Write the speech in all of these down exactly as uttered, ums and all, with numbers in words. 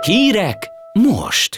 Hírek most!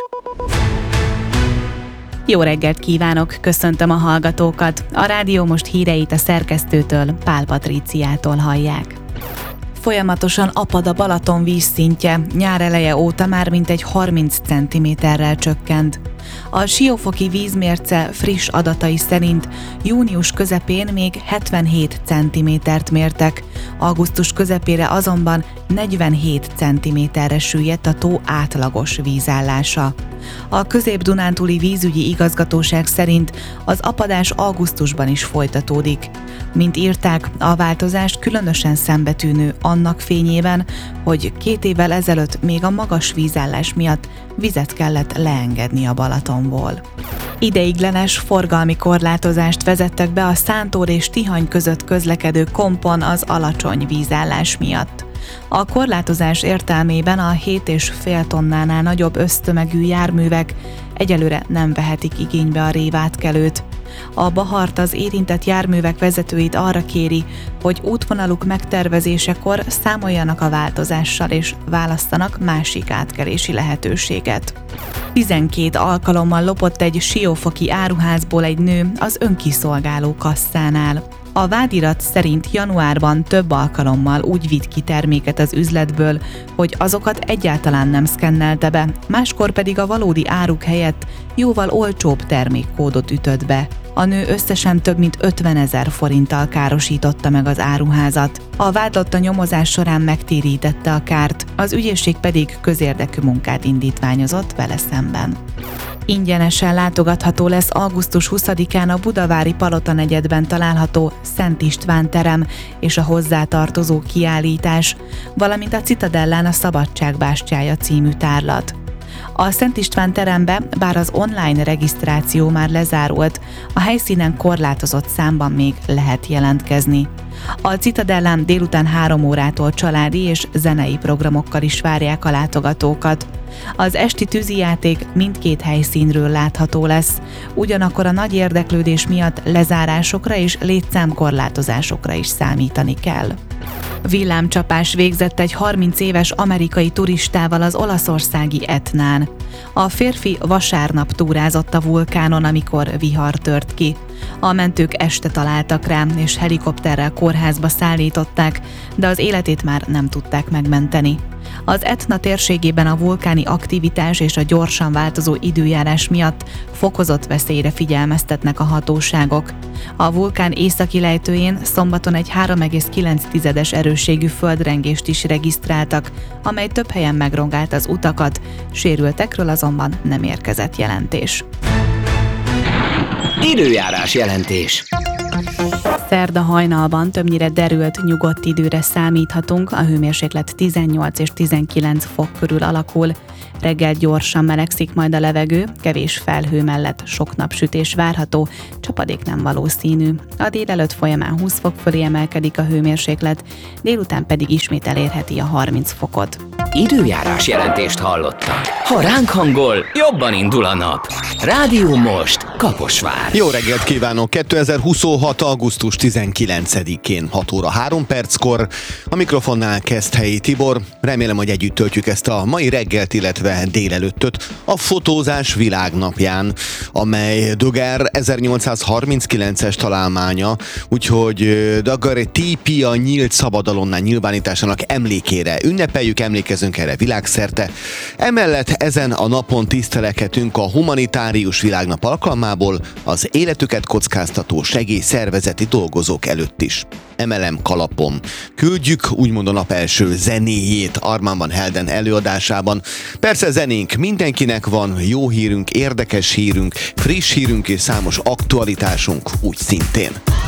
Jó reggelt kívánok, köszöntöm a hallgatókat. A Rádió Most híreit a szerkesztőtől, Pál Patríciától hallják. Folyamatosan apad a Balaton vízszintje, nyár eleje óta már mintegy harminc centiméterrel csökkent. A siófoki vízmérce friss adatai szerint június közepén még hetvenhét centimétert mértek, augusztus közepére azonban negyvenhét centiméterre süllyedt a tó átlagos vízállása. A Közép-Dunántúli Vízügyi Igazgatóság szerint az apadás augusztusban is folytatódik. Mint írták, a változás különösen szembetűnő annak fényében, hogy két évvel ezelőtt még a magas vízállás miatt vizet kellett leengedni a Balatonból. Ideiglenes forgalmi korlátozást vezettek be a Szántor és Tihany között közlekedő kompon az alacsony vízállás miatt. A korlátozás értelmében a hét és fél tonnánál nagyobb össztömegű járművek egyelőre nem vehetik igénybe a révátkelőt. A Bahart az érintett járművek vezetőit arra kéri, hogy útvonaluk megtervezésekor számoljanak a változással és választanak másik átkelési lehetőséget. tizenkét alkalommal lopott egy siófoki áruházból egy nő az önkiszolgáló kasszánál. A vádirat szerint januárban több alkalommal úgy vitt ki terméket az üzletből, hogy azokat egyáltalán nem szkennelte be, máskor pedig a valódi áruk helyett jóval olcsóbb termékkódot ütött be. A nő összesen több mint ötvenezer forinttal károsította meg az áruházat. A vádlott a nyomozás során megtérítette a kárt, az ügyészség pedig közérdekű munkát indítványozott vele szemben. Ingyenesen látogatható lesz augusztus huszadikán a budavári Palotanegyedben található Szent István terem és a hozzátartozó kiállítás, valamint a Citadellán a Szabadság bástyája című tárlat. A Szent István terembe, bár az online regisztráció már lezárult, a helyszínen korlátozott számban még lehet jelentkezni. A Citadellán délután három órától családi és zenei programokkal is várják a látogatókat. Az esti tűzijáték mindkét helyszínről látható lesz, ugyanakkor a nagy érdeklődés miatt lezárásokra és létszámkorlátozásokra is számítani kell. Villámcsapás végzett egy harminc éves amerikai turistával az olaszországi Etnán. A férfi vasárnap túrázott a vulkánon, amikor vihar tört ki. A mentők este találtak rá, és helikopterrel kórházba szállították, de az életét már nem tudták megmenteni. Az Etna térségében a vulkáni aktivitás és a gyorsan változó időjárás miatt fokozott veszélyre figyelmeztetnek a hatóságok. A vulkán északi lejtőjén szombaton egy három egész kilenc tizedes erősségű földrengést is regisztráltak, amely több helyen megrongált az utakat, sérültekről azonban nem érkezett jelentés. Időjárás jelentés. Szerda hajnalban többnyire derült, nyugodt időre számíthatunk, a hőmérséklet tizennyolc és tizenkilenc fok körül alakul. Reggel gyorsan melegszik majd a levegő, kevés felhő mellett sok napsütés várható, csapadék nem valószínű. A délelőtt folyamán húsz fok fölé emelkedik a hőmérséklet, délután pedig ismét elérheti a harminc fokot. Időjárás jelentést hallottak. Ha ránk hangol, jobban indul a nap. Rádió Most, Kaposvár. Jó reggelt kívánok! kétezer-huszonhat. augusztus tizenkilencedikén hat óra három perckor. A mikrofonnál Keszthelyi Tibor. Remélem, hogy együtt töltjük ezt a mai reggelt, illetve délelőttöt a fotózás világnapján, amely Döger ezernyolcszázharminckilences találmánya, úgyhogy Daguerreotypia nyílt szabadalomnál nyilvánításának emlékére ünnepeljük, emlékezünk erre világszerte. Emellett ezen a napon tisztelkedünk a humanitárius világnap alkalmából az életüket kockáztató segélyszervezeti dolgozók előtt is. Emelem kalapom. Küldjük úgymond a nap első zenéjét Armand van Helden előadásában. Persze zenénk mindenkinek van, jó hírünk, érdekes hírünk, friss hírünk és számos aktualitásunk úgy szintén.